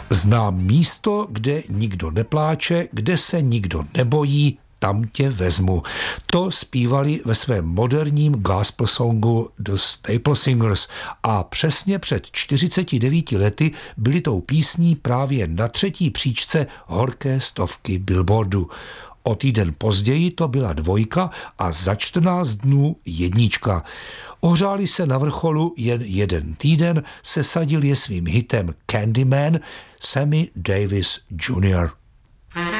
Znám místo, kde nikdo nepláče, kde se nikdo nebojí, tam tě vezmu. To zpívali ve svém moderním gospel songu The Staple Singers a přesně před 49 lety byli tou písní právě na 3. příčce horké stovky Billboardu. O týden později to byla 2 a za 14 dnů 1. Ohřáli se na vrcholu jen 1 týden, sesadil je svým hitem Candyman Sammy Davis Jr.